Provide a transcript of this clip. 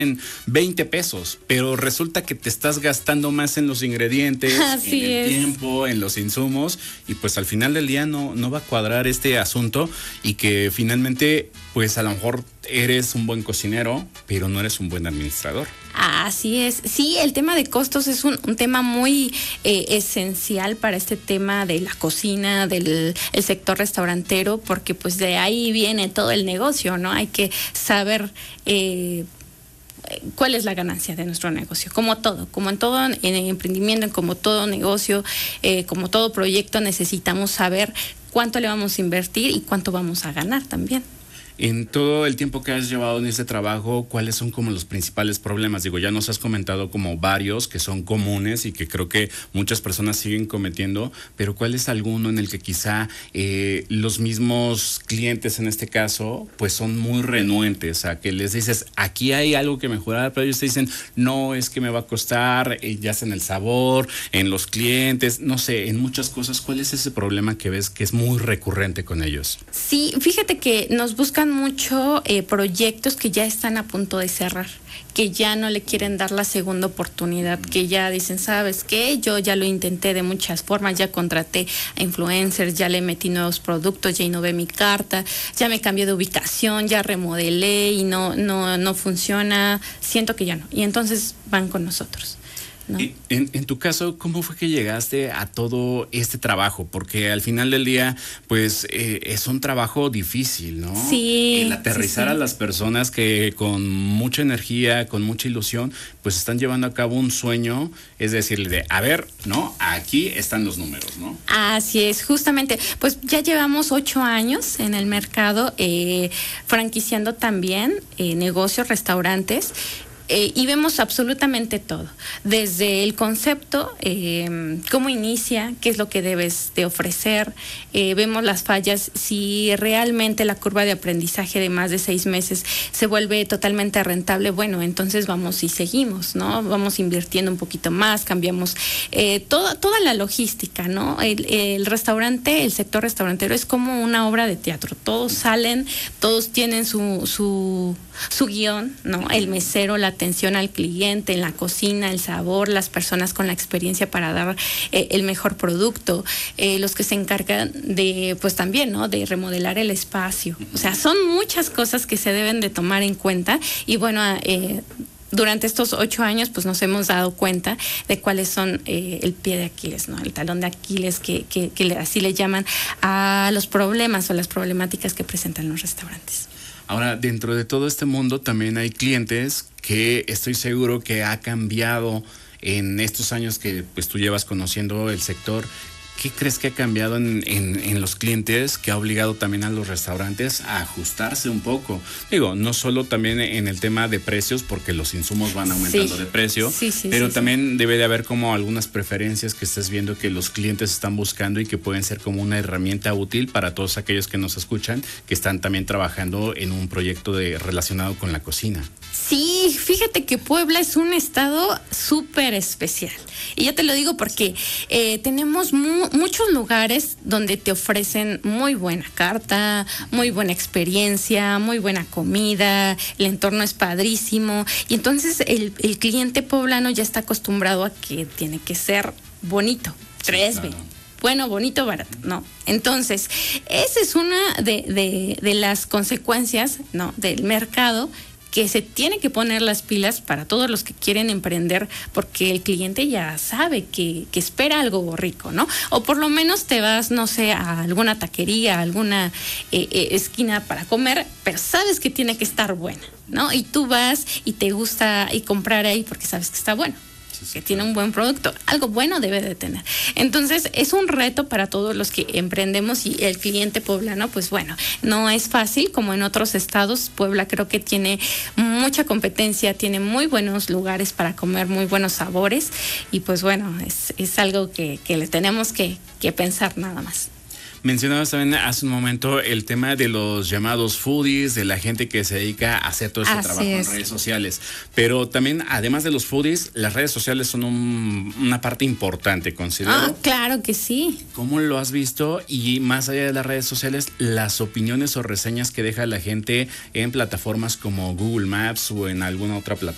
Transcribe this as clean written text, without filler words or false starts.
en 20 pesos, pero resulta que te estás gastando más en los ingredientes, Así en el es. tiempo, en los insumos, y pues al final del día no va a cuadrar este asunto, y que finalmente pues a lo mejor eres un buen cocinero, pero no eres un buen administrador. Así es. Sí, el tema de costos es un tema muy esencial para este tema de la cocina, del el sector restaurantero, porque pues de ahí viene todo el negocio, ¿no? Hay que saber cuál es la ganancia de nuestro negocio. Como en todo en emprendimiento, como todo negocio, como todo proyecto, necesitamos saber cuánto le vamos a invertir y cuánto vamos a ganar también. En todo el tiempo que has llevado en este trabajo, ¿cuáles son como los principales problemas? Digo, ya nos has comentado como varios que son comunes y que creo que muchas personas siguen cometiendo, pero ¿cuál es alguno en el que quizá los mismos clientes en este caso pues son muy renuentes a que les dices, aquí hay algo que mejorar, pero ellos te dicen, no, es que me va a costar, ya sea en el sabor, en los clientes, no sé, en muchas cosas? ¿Cuál es ese problema que ves que es muy recurrente con ellos? Sí, fíjate que nos buscan mucho proyectos que ya están a punto de cerrar, que ya no le quieren dar la segunda oportunidad, que ya dicen, ¿sabes qué? Yo ya lo intenté de muchas formas, ya contraté a influencers, ya le metí nuevos productos, ya innové mi carta, ya me cambié de ubicación, ya remodelé y no funciona, siento que ya no. Y entonces van con nosotros, ¿no? En tu caso, ¿cómo fue que llegaste a todo este trabajo? Porque al final del día, pues es un trabajo difícil, ¿no? Sí. El aterrizar sí. a las personas que con mucha energía, con mucha ilusión, pues están llevando a cabo un sueño, es decirle de, a ver, ¿no? Aquí están los números, ¿no? Así es, justamente, pues ya llevamos 8 años en el mercado, franquiciando también negocios, restaurantes. Y vemos absolutamente todo, desde el concepto, cómo inicia, qué es lo que debes de ofrecer, vemos las fallas, si realmente la curva de aprendizaje de más de 6 meses se vuelve totalmente rentable, bueno, entonces vamos y seguimos, ¿no? Vamos invirtiendo un poquito más, cambiamos toda la logística, ¿no? El restaurante, el sector restaurantero es como una obra de teatro, todos salen, todos tienen su guión, ¿no? El mesero, la atención al cliente, en la cocina, el sabor, las personas con la experiencia para dar el mejor producto, los que se encargan de, pues también, ¿no? De remodelar el espacio. O sea, son muchas cosas que se deben de tomar en cuenta y bueno, durante estos 8 años, pues nos hemos dado cuenta de cuáles son el pie de Aquiles, ¿no? El talón de Aquiles, que así le llaman a los problemas o las problemáticas que presentan los restaurantes. Ahora, dentro de todo este mundo también hay clientes que estoy seguro que ha cambiado en estos años que pues tú llevas conociendo el sector. ¿Qué crees que ha cambiado en los clientes que ha obligado también a los restaurantes a ajustarse un poco? Digo, no solo también en el tema de precios, porque los insumos van aumentando de precio, pero también debe de haber como algunas preferencias que estés viendo que los clientes están buscando y que pueden ser como una herramienta útil para todos aquellos que nos escuchan, que están también trabajando en un proyecto relacionado con la cocina. Sí, fíjate que Puebla es un estado súper especial. Y yo te lo digo porque tenemos muchos lugares donde te ofrecen muy buena carta, muy buena experiencia, muy buena comida, el entorno es padrísimo. Y entonces el cliente poblano ya está acostumbrado a que tiene que ser bonito, 3B. Claro. Bueno, bonito, barato, ¿no? Entonces, esa es una de las consecuencias, ¿no? Del mercado, que se tiene que poner las pilas para todos los que quieren emprender, porque el cliente ya sabe que espera algo rico, ¿no? O por lo menos te vas, no sé, a alguna taquería, a alguna esquina para comer, pero sabes que tiene que estar buena, ¿no? Y tú vas y te gusta y comprar ahí porque sabes que está bueno. Que tiene un buen producto, algo bueno debe de tener. Entonces es un reto para todos los que emprendemos y el cliente poblano, pues bueno, no es fácil como en otros estados. Puebla creo que tiene mucha competencia, tiene muy buenos lugares para comer, muy buenos sabores y pues bueno, es algo que le tenemos que pensar nada más. Mencionabas también hace un momento el tema de los llamados foodies, de la gente que se dedica a hacer todo este trabajo en redes sociales. Pero también, además de los foodies, las redes sociales son una parte importante, considero. Ah, claro que sí. ¿Cómo lo has visto? Y más allá de las redes sociales, las opiniones o reseñas que deja la gente en plataformas como Google Maps o en alguna otra plataforma.